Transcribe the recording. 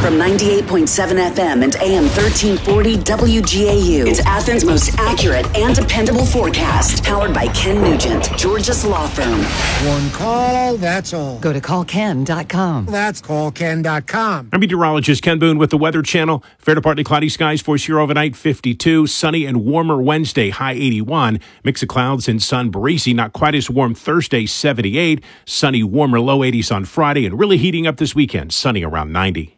From 98.7 FM and AM 1340 WGAU. It's Athens' most accurate and dependable forecast. Powered by Ken Nugent, Georgia's law firm. One call, that's all. Go to callken.com. That's callken.com. I'm meteorologist Ken Boone with the Weather Channel. Fair to partly cloudy skies for us here overnight, 52. Sunny and warmer Wednesday, high 81. Mix of clouds and sun, breezy. Not quite as warm Thursday, 78. Sunny, warmer, low 80s on Friday. And really heating up this weekend, sunny around 90.